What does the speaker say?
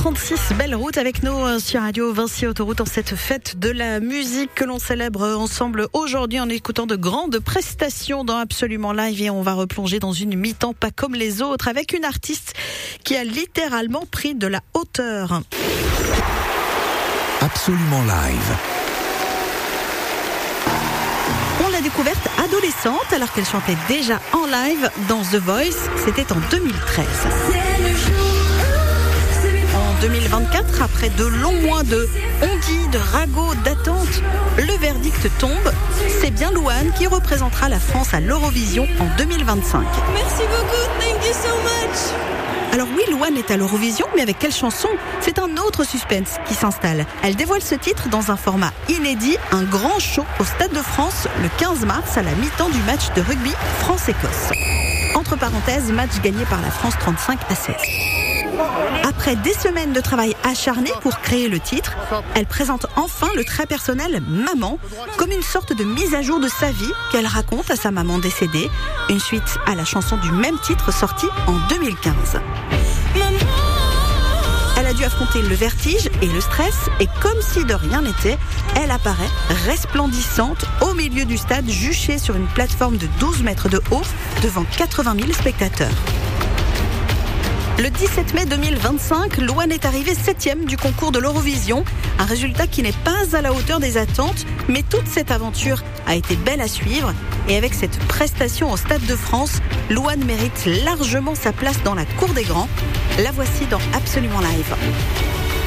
8h36, belle route avec nous sur Radio Vinci Autoroute en cette fête de la musique que l'on célèbre ensemble aujourd'hui en écoutant de grandes prestations dans Absolument Live, et on va replonger dans une mi-temps pas comme les autres avec une artiste qui a littéralement pris de la hauteur. Absolument Live. On l'a découverte adolescente alors qu'elle chantait déjà en live dans The Voice, c'était en 2013. En 2024, après de longs mois de on-dit, de ragots, d'attente, le verdict tombe. C'est bien Louane qui représentera la France à l'Eurovision en 2025. Merci beaucoup, thank you so much. Alors oui, Louane est à l'Eurovision, mais avec quelle chanson ? C'est un autre suspense qui s'installe. Elle dévoile ce titre dans un format inédit, un grand show au Stade de France le 15 mars à la mi-temps du match de rugby France-Écosse. Entre parenthèses, match gagné par la France 35-16. Après des semaines de travail acharné pour créer le titre, elle présente enfin le très personnel Maman, comme une sorte de mise à jour de sa vie qu'elle raconte à sa maman décédée, une suite à la chanson du même titre sortie en 2015. Elle a dû affronter le vertige et le stress, et comme si de rien n'était, elle apparaît resplendissante au milieu du stade, juchée sur une plateforme de 12 mètres de haut devant 80 000 spectateurs. Le 17 mai 2025, Louane est arrivée 7e du concours de l'Eurovision. Un résultat qui n'est pas à la hauteur des attentes, mais toute cette aventure a été belle à suivre. Et avec cette prestation au Stade de France, Louane mérite largement sa place dans la cour des grands. La voici dans Absolument Live.